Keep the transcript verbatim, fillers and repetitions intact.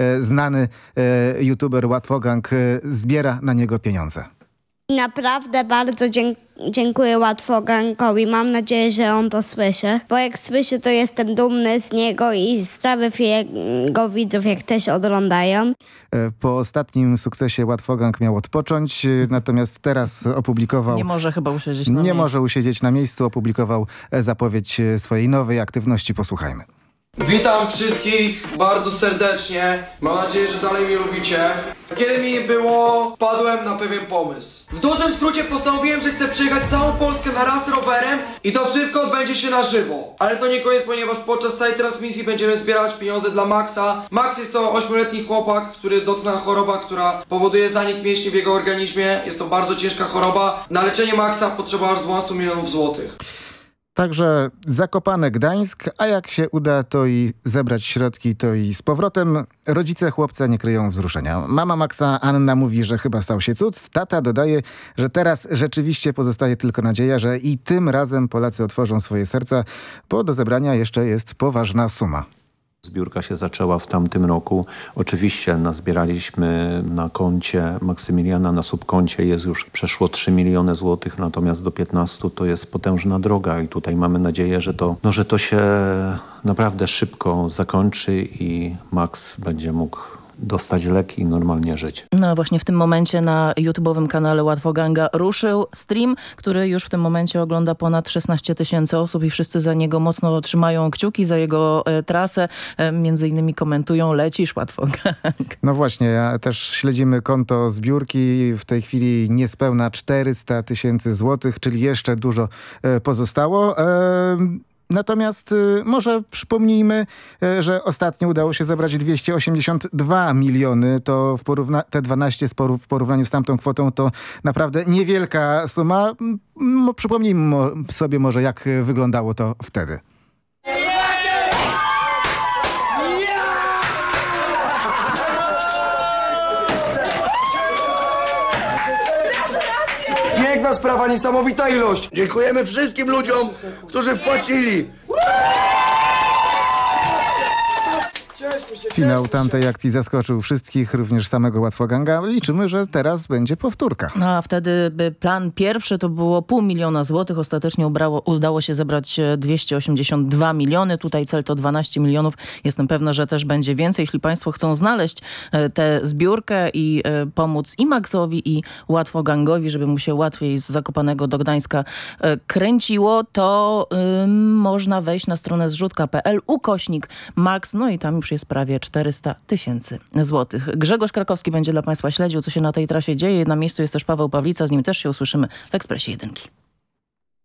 znany youtuber Łatwogang zbiera na niego pieniądze. Naprawdę bardzo dziękuję. Dziękuję Łatwogangowi. Mam nadzieję, że on to słyszy. Bo jak słyszy, to jestem dumny z niego i z całych jego widzów, jak też oglądają. Po ostatnim sukcesie Łatwogang miał odpocząć, natomiast teraz opublikował... Nie może chyba usiedzieć na Nie miejscu. może usiedzieć na miejscu. Opublikował zapowiedź swojej nowej aktywności. Posłuchajmy. Witam wszystkich bardzo serdecznie. Mam nadzieję, że dalej mnie lubicie. Kiedy mi nie było, wpadłem na pewien pomysł. W dużym skrócie postanowiłem, że chcę przejechać całą Polskę na raz rowerem i to wszystko odbędzie się na żywo. Ale to nie koniec, ponieważ podczas całej transmisji będziemy zbierać pieniądze dla Maxa. Max jest to ośmioletni chłopak, który dotknęła choroba, która powoduje zanik mięśni w jego organizmie. Jest to bardzo ciężka choroba. Na leczenie Maxa potrzeba aż dwanaście milionów złotych. Także Zakopane, Gdańsk, a jak się uda to i zebrać środki, to i z powrotem. Rodzice chłopca nie kryją wzruszenia. Mama Maxa, Anna, mówi, że chyba stał się cud. Tata dodaje, że teraz rzeczywiście pozostaje tylko nadzieja, że i tym razem Polacy otworzą swoje serca, bo do zebrania jeszcze jest poważna suma. Zbiórka się zaczęła w tamtym roku. Oczywiście nazbieraliśmy na koncie Maksymiliana, na subkoncie jest już przeszło trzy miliony złotych, natomiast do piętnastu to jest potężna droga i tutaj mamy nadzieję, że to, no, że to się naprawdę szybko zakończy i Max będzie mógł dostać leki i normalnie żyć. No właśnie w tym momencie na YouTube'owym kanale Łatwoganga ruszył stream, który już w tym momencie ogląda ponad szesnaście tysięcy osób i wszyscy za niego mocno trzymają kciuki, za jego e, trasę. E, między innymi komentują: lecisz, Łatwogang. No właśnie, ja też śledzimy konto zbiórki. W tej chwili niespełna czterysta tysięcy złotych, czyli jeszcze dużo e, pozostało. E, Natomiast y, może przypomnijmy, y, że ostatnio udało się zebrać dwieście osiemdziesiąt dwa miliony. To w porówna- te dwanaście sporów w porównaniu z tamtą kwotą to naprawdę niewielka suma. M- przypomnijmy mo- sobie może, jak wyglądało to wtedy. Piękna sprawa, niesamowita ilość. Dziękujemy wszystkim ludziom, którzy wpłacili. Finał tamtej akcji zaskoczył wszystkich, również samego Łatwoganga. Liczymy, że teraz będzie powtórka. No a wtedy by plan pierwszy to było pół miliona złotych. Ostatecznie ubrało, udało się zebrać dwieście osiemdziesiąt dwa miliony. Tutaj cel to dwanaście milionów. Jestem pewna, że też będzie więcej. Jeśli państwo chcą znaleźć tę zbiórkę i pomóc i Maxowi, i Łatwogangowi, żeby mu się łatwiej z Zakopanego do Gdańska kręciło, to ym, można wejść na stronę zrzutka kropka p l ukośnik Max. No i tam już jest prawie czterysta tysięcy złotych. Grzegorz Krakowski będzie dla państwa śledził, co się na tej trasie dzieje. Na miejscu jest też Paweł Pawlica, z nim też się usłyszymy w Ekspresie Jedynki.